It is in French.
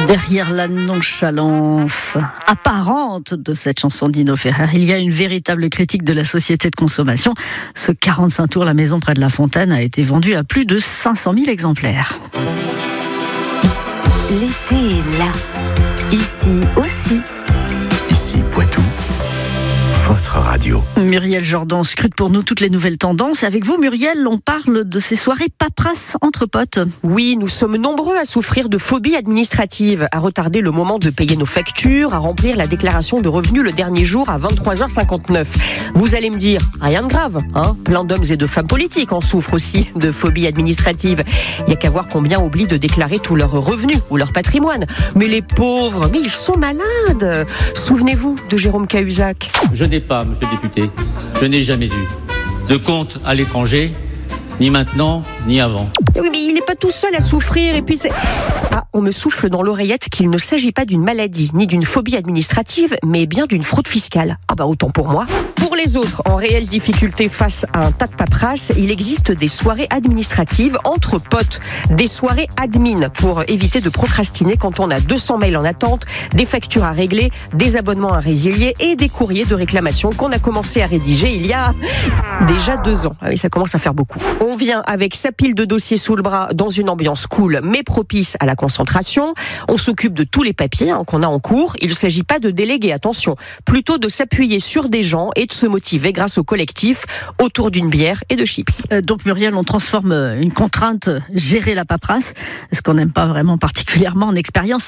Derrière la nonchalance apparente de cette chanson d'Ino Ferrer, il y a une véritable critique de la société de consommation. Ce 45 tours, la maison près de La Fontaine, a été vendu à plus de 500 000 exemplaires. L'été est là, ici aussi. Ici Poitou, votre radio. Muriel Jordan scrute pour nous toutes les nouvelles tendances. Avec vous, Muriel, on parle de ces soirées paperasses entre potes. Oui, nous sommes nombreux à souffrir de phobie administrative, à retarder le moment de payer nos factures, à remplir la déclaration de revenus le dernier jour à 23h59. Vous allez me dire, rien de grave, hein ? Plein d'hommes et de femmes politiques en souffrent aussi de phobie administrative. Il n'y a qu'à voir combien oublient de déclarer tous leurs revenus ou leur patrimoine. Mais les pauvres, mais ils sont malades. Souvenez-vous de Jérôme Cahuzac. Je n'ai pas, monsieur le député, je n'ai jamais eu de compte à l'étranger, ni maintenant, ni avant. Oui, mais il n'est pas tout seul à souffrir, et puis c'est... Ah, on me souffle dans l'oreillette qu'il ne s'agit pas d'une maladie, ni d'une phobie administrative, mais bien d'une fraude fiscale. Ah bah autant pour moi. Pour les autres, en réelle difficulté face à un tas de paperasse, il existe des soirées administratives entre potes, des soirées admin pour éviter de procrastiner quand on a 200 mails en attente, des factures à régler, des abonnements à résilier et des courriers de réclamation qu'on a commencé à rédiger il y a déjà 2 ans. Ah oui, ça commence à faire beaucoup. On vient avec sa pile de dossiers sous le bras dans une ambiance cool mais propice à la concentration. On s'occupe de tous les papiers qu'on a en cours. Il ne s'agit pas de déléguer, attention, plutôt de s'appuyer sur des gens et de se motiver grâce au collectif autour d'une bière et de chips. Donc Muriel, on transforme une contrainte, gérer la paperasse, ce qu'on n'aime pas vraiment particulièrement en expérience